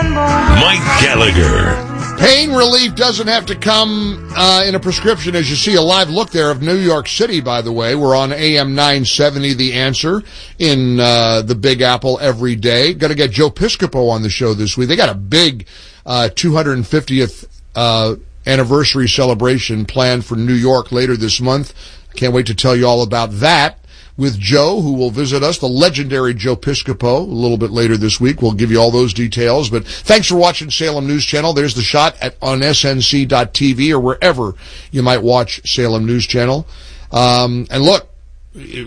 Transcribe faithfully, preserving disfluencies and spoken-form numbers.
Mike Gallagher. Pain relief doesn't have to come uh, in a prescription, as you see a live look there of New York City, by the way. We're on A M nine seventy, The Answer, in uh, the Big Apple every day. Going to get Joe Piscopo on the show this week. They got a big uh, two hundred fiftieth uh, anniversary celebration planned for New York later this month. Can't wait to tell you all about that with Joe, who will visit us, the legendary Joe Piscopo, a little bit later this week. We'll give you all those details. But thanks for watching Salem News Channel. There's the shot at, on S N C dot T V or wherever you might watch Salem News Channel. Um, and look,